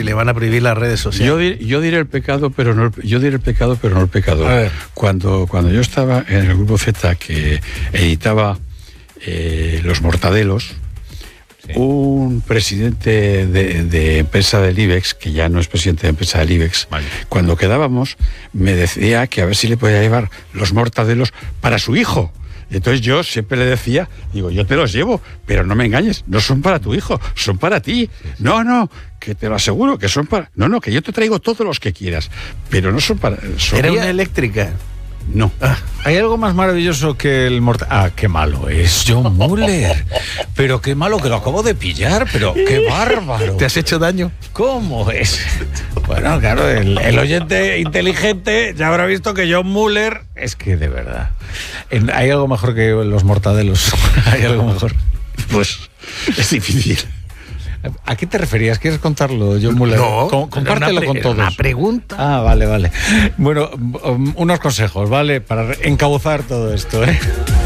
si le van a prohibir las redes sociales. Yo diré el pecado, pero no el pecador. A ver. Cuando yo estaba en el Grupo Z, que editaba Los Mortadelos, sí, un presidente de empresa del IBEX, que ya no es presidente de empresa del IBEX, vale, cuando quedábamos, me decía que a ver si le podía llevar los mortadelos para su hijo. Entonces yo siempre le decía, digo, yo te los llevo, pero no me engañes, no son para tu hijo, son para ti. No, que te lo aseguro, que son para... No, que yo te traigo todos los que quieras, pero no son para... ¿Era una eléctrica? No. Hay algo más maravilloso que el mortal. Ah, qué malo es John Mueller. Pero qué malo, que lo acabo de pillar, pero qué bárbaro. ¿Te has hecho daño? ¿Cómo es? Bueno, claro, el oyente inteligente ya habrá visto que John Mueller es que de verdad. Hay algo mejor que los mortadelos. Hay algo mejor. Pues es difícil. ¿A qué te referías? ¿Quieres contarlo, John Mueller? No, compártelo con todos. Una pregunta. Ah, vale. Bueno, unos consejos, ¿vale? Para encauzar todo esto, ¿eh?